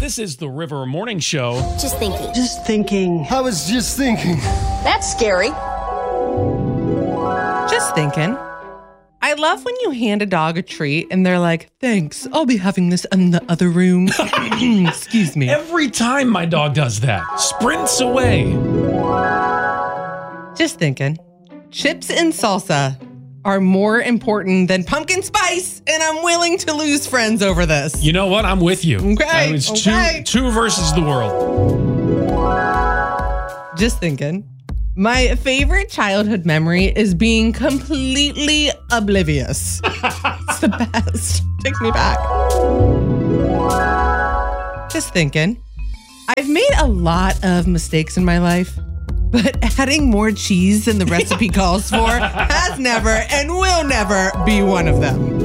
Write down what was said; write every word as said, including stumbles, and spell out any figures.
This is the River Morning Show. Just thinking. Just thinking. I was just thinking. That's scary. Just thinking. I love when you hand a dog a treat and they're like, thanks, I'll be having this in the other room. Excuse me. Every time my dog does that, sprints away. Just thinking. Chips and salsa are more important than pumpkin spice, and I'm willing to lose friends over this. You know what? I'm with you. Okay, It's okay. two, two versus the world. Just thinking. My favorite childhood memory is being completely oblivious. It's the best. Take me back. Just thinking. I've made a lot of mistakes in my life, but adding more cheese than the recipe calls for has never and will never be one of them.